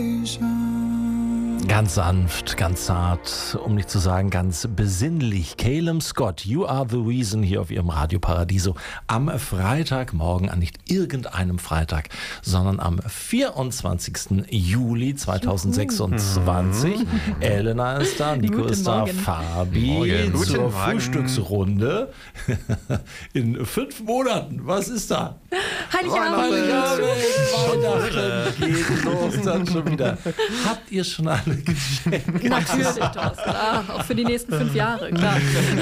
Ganz sanft, ganz zart, um nicht zu sagen ganz besinnlich. Calum Scott, You Are the Reason hier auf ihrem Radio Paradiso am Freitagmorgen, an nicht irgendeinem Freitag, sondern am 24. Juli 2026. Elena ist da, Nico ist da, Fabi zur Frühstücksrunde. In 5 Monaten, was ist da? Heiligabend. Weihnachten geht los dann schon wieder. Habt ihr schon alle Geschenke? Natürlich, Thorsten. Auch für die nächsten 5 Jahre, klar.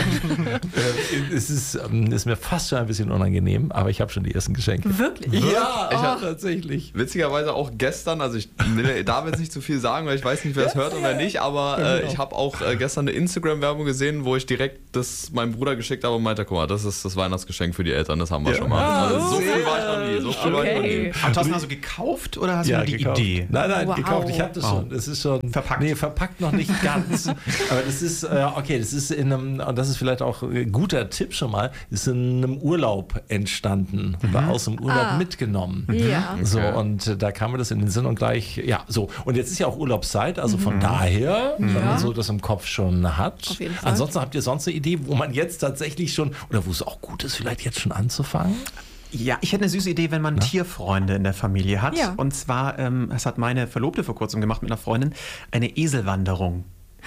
Es ist mir fast schon ein bisschen unangenehm, aber ich habe schon die ersten Geschenke. Wirklich? Ja, tatsächlich. Witzigerweise auch gestern, also ich darf jetzt nicht zu viel sagen, weil ich weiß nicht, wer es hört und wer nicht, aber ich habe auch gestern eine Instagram-Werbung gesehen, wo ich direkt das meinem Bruder geschickt habe und meinte, guck mal, das ist das Weihnachtsgeschenk für die Eltern, das haben wir schon mal. Also so viel war ich noch nie, war ich noch nie. Hast du das also gekauft oder hast du nur die gekauft. Idee? Nein, gekauft. Ich habe das schon. Das ist schon verpackt. Nee, verpackt noch nicht ganz. Aber das ist, das ist in einem, und das ist vielleicht auch ein guter Tipp schon mal, ist in einem Urlaub entstanden. War aus dem Urlaub mitgenommen. Ja. So, und da kam mir das in den Sinn und gleich, ja, so. Und jetzt ist ja auch Urlaubszeit, also von daher, wenn man so das im Kopf schon hat. Auf jeden Fall. Ansonsten habt ihr sonst eine Idee, wo man jetzt tatsächlich schon, oder wo es auch gut ist, vielleicht jetzt schon anzufangen? Ja, ich hätte eine süße Idee, wenn man Tierfreunde in der Familie hat. Ja. Und zwar, das hat meine Verlobte vor kurzem gemacht mit einer Freundin, eine Eselwanderung.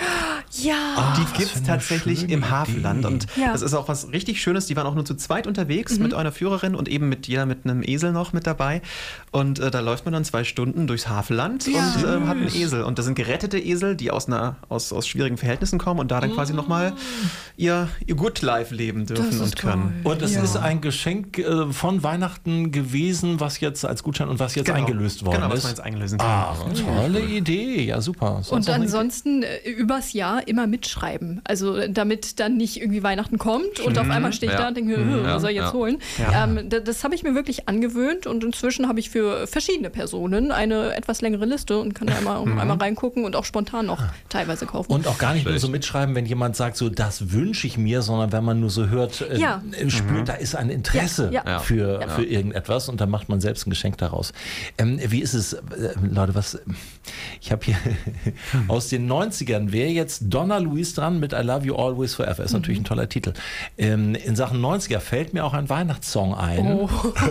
Ja. Die gibt es tatsächlich im Havelland. Und Ja. das ist auch was richtig Schönes. Die waren auch nur zu zweit unterwegs mit einer Führerin und eben mit einem Esel noch mit dabei. Und da läuft man dann 2 Stunden durchs Havelland und hat einen Esel. Und das sind gerettete Esel, die aus schwierigen Verhältnissen kommen und da dann quasi nochmal ihr Good Life leben dürfen und können. Und es ist ein Geschenk von Weihnachten gewesen, was jetzt als Gutschein und was jetzt eingelöst worden ist. Genau, was man jetzt eingelösen kann. Ach, tolle Idee. Ja, super. Und ansonsten übers Jahr immer mitschreiben. Also damit dann nicht irgendwie Weihnachten kommt und auf einmal stehe ich da und denke, was soll ich jetzt holen? Ja. Das habe ich mir wirklich angewöhnt und inzwischen habe ich für verschiedene Personen eine etwas längere Liste und kann da einmal reingucken und auch spontan noch teilweise kaufen. Und auch gar nicht nur so mitschreiben, wenn jemand sagt, so das wünsche ich mir, sondern wenn man nur so hört, spürt, da ist ein Interesse für irgendetwas und dann macht man selbst ein Geschenk daraus. Wie ist es, Leute, ich habe hier aus den 90ern, wäre jetzt Donna Louise dran mit I Love You Always Forever. Ist natürlich ein toller Titel. In Sachen 90er fällt mir auch ein Weihnachtssong ein.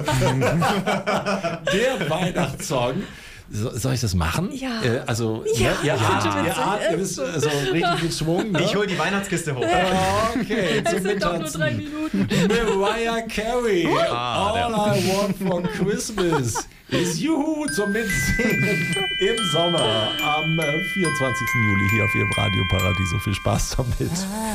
Der Weihnachtssong. Soll ich das machen? Ja. Ihr bist so richtig mit Schwung. Ne? Ich hole die Weihnachtskiste hoch. Okay, Es sind doch nur 3 Minuten. Mariah Carey. All I want for Christmas is you zum Mitsingen im Sommer am 24. Juli hier auf Ihrem Radio Paradiso. Viel Spaß damit.